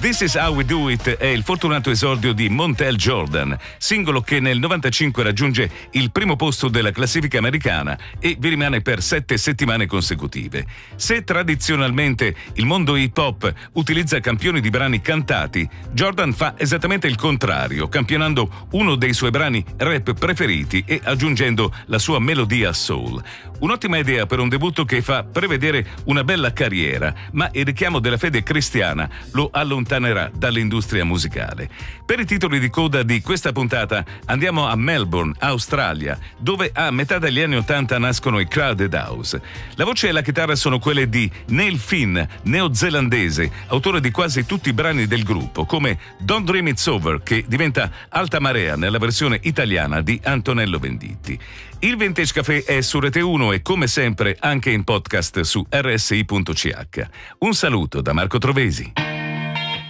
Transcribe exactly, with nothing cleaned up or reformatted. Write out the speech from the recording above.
This Is How We Do It è il fortunato esordio di Montel Jordan, singolo che nel novantacinque raggiunge il primo posto della classifica americana e vi rimane per sette settimane consecutive. Se tradizionalmente il mondo hip hop utilizza campioni di brani cantati, Jordan fa esattamente il contrario, campionando uno dei suoi brani rap preferiti e aggiungendo la sua melodia soul. Un'ottima idea per un debutto che fa prevedere una bella carriera, ma il richiamo della fede cristiana lo allontanerà dall'industria musicale. Per i titoli di coda di questa puntata andiamo a Melbourne, Australia, dove a metà degli anni ottanta nascono i Crowded House. La voce e la chitarra sono quelle di Neil Finn, neozelandese, autore di quasi tutti i brani del gruppo, come Don't Dream It's Over, che diventa Alta Marea nella versione italiana di Antonello Venditti. Il Vintage Café è su Rete uno e come sempre anche in podcast su R S I punto C H. Un saluto da Marco Trovesi.